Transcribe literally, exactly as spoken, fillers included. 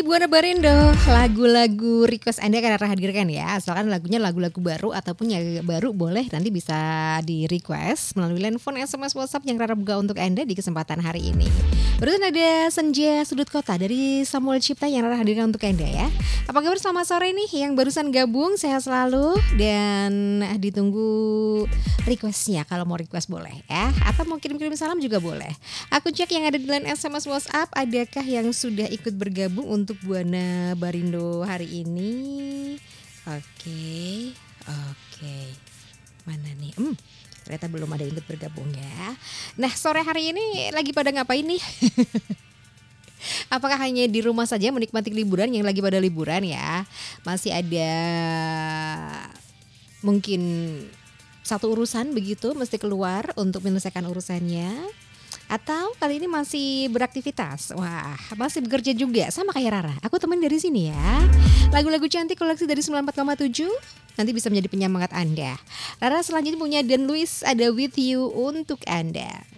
Di Buana Barindo, lagu-lagu request Anda akan Rara hadirkan ya. Asalkan lagunya lagu-lagu baru ataupun yang agak baru boleh nanti bisa di request melalui line phone, S M S, WhatsApp yang Rara buka untuk Anda di kesempatan hari ini. Barusan ada Senja Sudut Kota dari Samuel Cipta yang Rara hadirkan untuk Anda ya. Apa kabar selamat sore nih yang barusan gabung, sehat selalu dan ditunggu requestnya kalau mau request boleh ya. Atau mau kirim-kirim salam juga boleh. Aku cek yang ada di line S M S, WhatsApp, adakah yang sudah ikut bergabung untuk Buana Barindo hari ini. Oke, oke. Mana nih? Hmm, ternyata belum ada yang ikut bergabung ya. Nah, sore hari ini lagi pada ngapain nih? Apakah hanya di rumah saja menikmati liburan yang lagi pada liburan ya? Masih ada mungkin satu urusan begitu mesti keluar untuk menyelesaikan urusannya? Atau kali ini masih beraktivitas? Wah, masih bekerja juga sama kayak Rara. Aku temen dari sini ya. Lagu-lagu cantik koleksi dari sembilan puluh empat koma tujuh nanti bisa menjadi penyemangat Anda. Rara selanjutnya punya Dan Luis, ada With You untuk Anda.